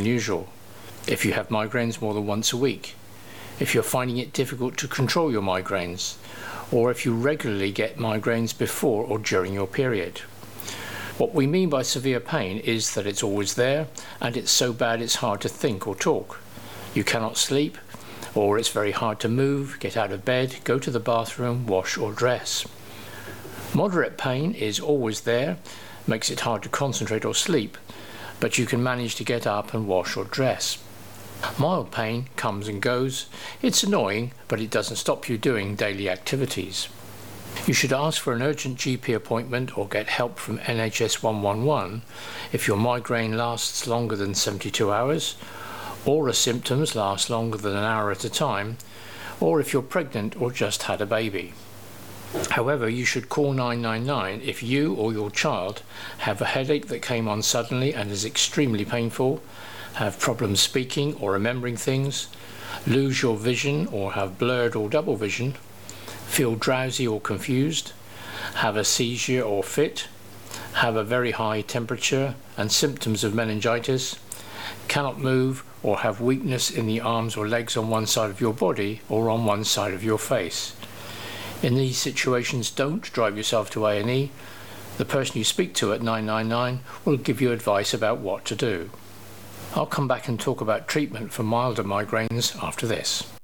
usual, if you have migraines more than once a week, if you're finding it difficult to control your migraines, or if you regularly get migraines before or during your period. What we mean by severe pain is that it's always there and it's so bad it's hard to think or talk. You cannot sleep, or it's very hard to move, get out of bed, go to the bathroom, wash or dress. Moderate pain is always there, makes it hard to concentrate or sleep, but you can manage to get up and wash or dress. Mild pain comes and goes. It's annoying, but it doesn't stop you doing daily activities. You should ask for an urgent GP appointment or get help from NHS 111 if your migraine lasts longer than 72 hours, or the symptoms last longer than an hour at a time, or if you're pregnant or just had a baby. However, you should call 999 if you or your child have a headache that came on suddenly and is extremely painful, have problems speaking or remembering things, lose your vision or have blurred or double vision, feel drowsy or confused, have a seizure or fit, have a very high temperature and symptoms of meningitis, cannot move or have weakness in the arms or legs on one side of your body or on one side of your face. In these situations, don't drive yourself to A&E. The person you speak to at 999 will give you advice about what to do. I'll come back and talk about treatment for milder migraines after this.